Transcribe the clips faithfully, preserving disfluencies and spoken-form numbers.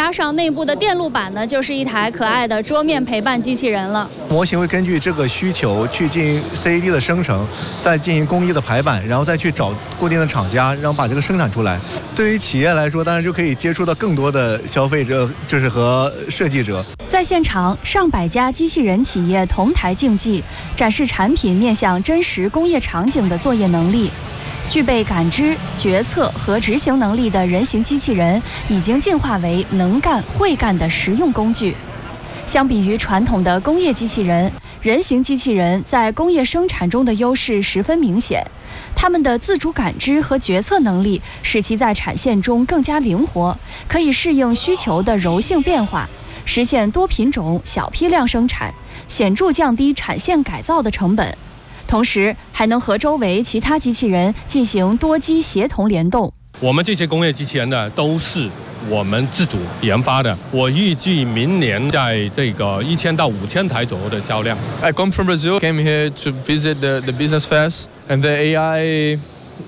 加上内部的电路板呢，就是一台可爱的桌面陪伴机器人了。 模型会根据这个需求去进行 C A D 的生成，再进行工艺的排版，然后再去找固定的厂家，然后把这个生产出来。对于企业来说，当然就可以接触到更多的消费者，就是和设计者。 在现场，上百家机器人企业同台竞技，展示产品面向真实工业场景的作业能力。具备感知、决策和执行能力的人形机器人已经进化为能干会干的实用工具。相比于传统的工业机器人，人形机器人在工业生产中的优势十分明显。它们的自主感知和决策能力使其在产线中更加灵活，可以适应需求的柔性变化，实现多品种、小批量生产，显著降低产线改造的成本。同时还能和周围其他机器人进行多机协同联动。 我们这些工业机器人呢，都是我们自主研发的。我预计明年在这个一千到五千台左右的销量。 I come from Brazil, came here to visit the the business fest, and the A I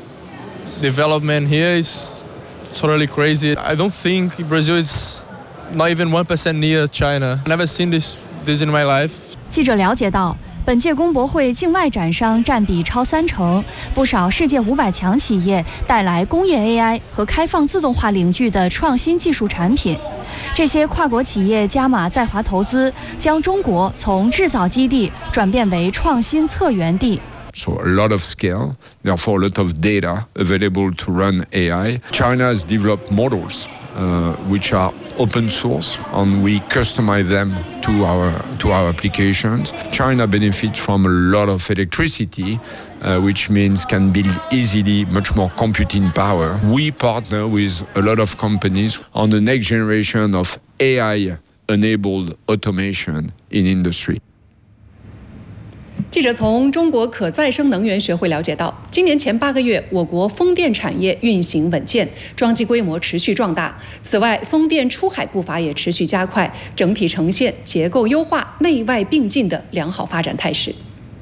development here is totally crazy. I don't think Brazil is not even one percent near China. Never seen this this in my life. 记者了解到，本届工博会境外展商占比超三成，不少世界五百强企业带来工业 A I 和开放自动化领域的创新技术产品。这些跨国企业加码在华投资，将中国从制造基地转变为创新策源地。 So a lot of scale, therefore a lot of data available to run A I. China has developed models uh, which are open source, and we customize them to our to our applications. China benefits from a lot of electricity, uh, which means can build easily much more computing power. We partner with a lot of companies on the next generation of A I-enabled automation in industry. 记者从中国可再生能源学会了解到，今年前八个月，我国风电产业运行稳健，装机规模持续壮大。此外，风电出海步伐也持续加快，整体呈现结构优化、内外并进的良好发展态势。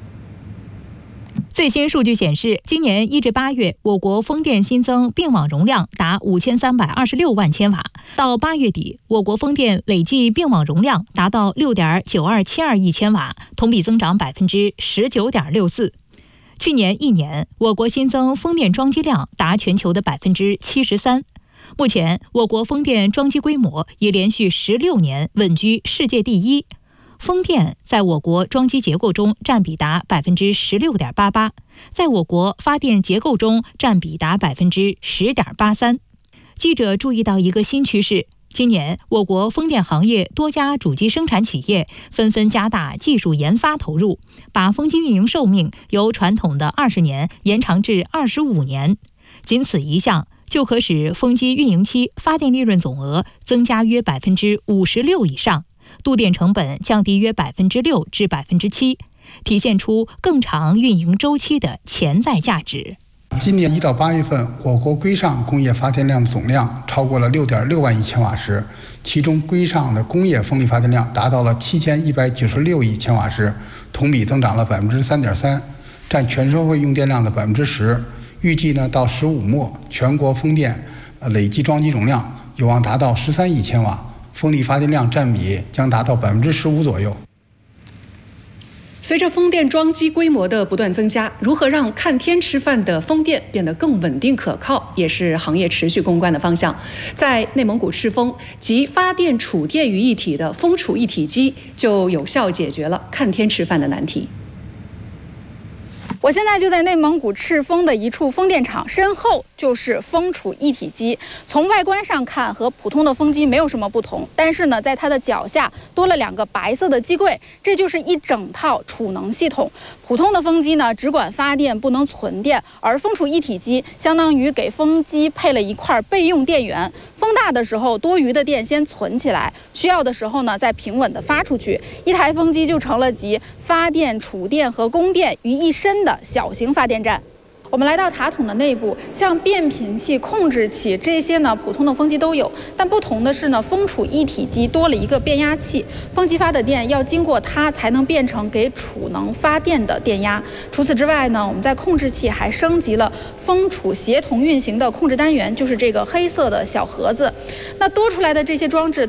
最新数据显示，今年一至八月，我国风电新增并网容量达五千三百二十六万千瓦。到八月底，我国风电累计并网容量达到六点九二七二亿千瓦，同比增长百分之十九点六四。去年一年，我国新增风电装机量达全球的百分之七十三。目前，我国风电装机规模已连续十六年稳居世界第一。风电在我国装机结构中占比达百分之十六点八八，在我国发电结构中占比达百分之十点八三。记者注意到一个新趋势，今年我国风电行业多家主机生产企业纷纷加大技术研发投入，把风机运营寿命由传统的二十年延长至二十五年。仅此一项，就可使风机运营期发电利润总额增加约百分之五十六以上。度电成本降低约百分之六至百分之七，体现出更长运营周期的潜在价值。 今年一到八月份，我国规上工业发电量总量超过了六点六万亿千瓦时，其中规上的工业风力发电量达到了七千一百九十六亿千瓦时，同比增长了百分之三点三，占全社会用电量的百分之十。预计呢，到十五末，全国风电累计装机容量有望达到十三亿千瓦。风力发电量占比将达到百分之十五左右。 随着风电装机规模的不断增加，如何让看天吃饭的风电变得更稳定可靠，也是行业持续攻关的方向。在内蒙古赤峰，集发电储电于一体的风储一体机就有效解决了看天吃饭的难题。 我现在就在内蒙古赤峰的一处风电场，身后就是风储一体机。从外观上看，和普通的风机没有什么不同，但是呢，在它的脚下多了两个白色的机柜，这就是一整套储能系统。普通的风机呢，只管发电不能存电，而风储一体机相当于给风机配了一块备用电源。风大的时候，多余的电先存起来，需要的时候呢，再平稳地发出去。一台风机就成了集发电、储电和供电于一身的小型发电站。我们来到塔筒的内部，像变频器、控制器这些呢，普通的风机都有，但不同的是呢，风储一体机多了一个变压器，风机发的电要经过它才能变成给储能发电的电压。除此之外呢，我们在控制器还升级了风储协同运行的控制单元，就是这个黑色的小盒子。那多出来的这些装置